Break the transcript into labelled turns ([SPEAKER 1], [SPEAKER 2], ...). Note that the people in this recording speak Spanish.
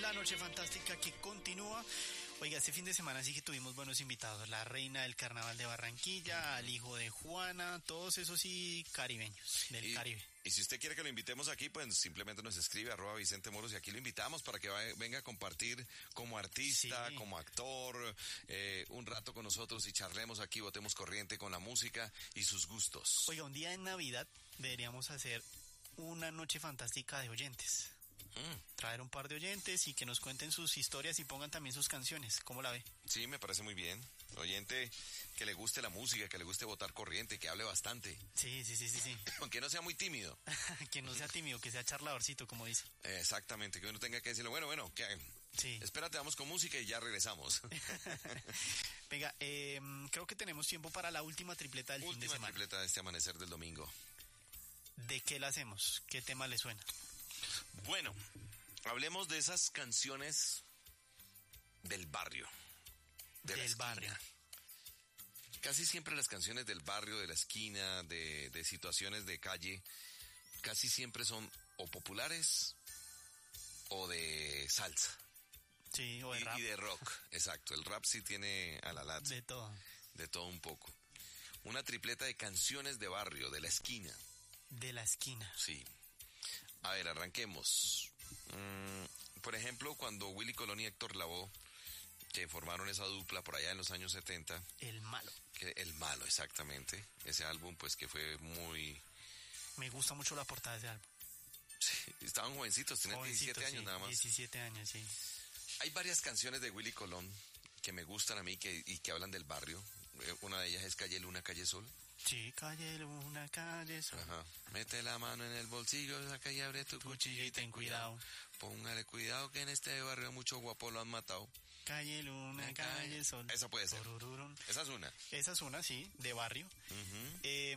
[SPEAKER 1] La Noche Fantástica que continúa. Oiga, este fin de semana sí que tuvimos buenos invitados. La reina del carnaval de Barranquilla, al hijo de Juana, todos esos sí caribeños, del Caribe.
[SPEAKER 2] Y si usted quiere que lo invitemos aquí, pues simplemente nos escribe @Vicente Moros y aquí lo invitamos para que venga a compartir como artista, sí, como actor, un rato con nosotros y charlemos aquí, botemos corriente con la música y sus gustos.
[SPEAKER 1] Oiga, un día de Navidad deberíamos hacer una noche fantástica de oyentes. Traer un par de oyentes y que nos cuenten sus historias y pongan también sus canciones. ¿Cómo la ve?
[SPEAKER 2] Sí, me parece muy bien. Oyente que le guste la música, que le guste botar corriente, que hable bastante.
[SPEAKER 1] Sí.
[SPEAKER 2] Aunque no sea muy tímido.
[SPEAKER 1] Que no sea tímido, que sea charladorcito, como dice.
[SPEAKER 2] Exactamente, que uno tenga que decirle, bueno, que sí. Espérate, vamos con música y ya regresamos.
[SPEAKER 1] Venga, creo que tenemos tiempo para la última tripleta del fin de semana.
[SPEAKER 2] Última tripleta de este amanecer del domingo.
[SPEAKER 1] ¿De qué la hacemos? ¿Qué tema le suena?
[SPEAKER 2] Bueno, hablemos de esas canciones del barrio.
[SPEAKER 1] Del barrio.
[SPEAKER 2] Casi siempre las canciones del barrio, de la esquina, de situaciones de calle, casi siempre son o populares o de salsa.
[SPEAKER 1] Sí, o de rap.
[SPEAKER 2] Y de rock, exacto. El rap sí tiene a la lata.
[SPEAKER 1] De todo.
[SPEAKER 2] De todo un poco. Una tripleta de canciones de barrio, de la esquina.
[SPEAKER 1] De la esquina.
[SPEAKER 2] Sí. A ver, arranquemos. Por ejemplo, cuando Willy Colón y Héctor Lavoe, que formaron esa dupla por allá en los años 70.
[SPEAKER 1] El Malo.
[SPEAKER 2] El Malo, exactamente. Ese álbum, pues, que fue muy...
[SPEAKER 1] Me gusta mucho la portada de ese álbum.
[SPEAKER 2] Sí, estaban jovencitos, tenían 17 años nada más.
[SPEAKER 1] 17 años, sí.
[SPEAKER 2] Hay varias canciones de Willy Colón que me gustan a mí y que hablan del barrio. Una de ellas es Calle Luna, Calle Sol.
[SPEAKER 1] Sí, Calle Luna, Calle Sol.
[SPEAKER 2] Ajá. Mete la mano en el bolsillo, saca y abre tu cuchillo y ten cuidado. Póngale cuidado que en este barrio mucho guapo lo han matado.
[SPEAKER 1] Calle Luna, Calle Sol.
[SPEAKER 2] Esa puede ser. Esa es una.
[SPEAKER 1] Esa es una, sí, de barrio.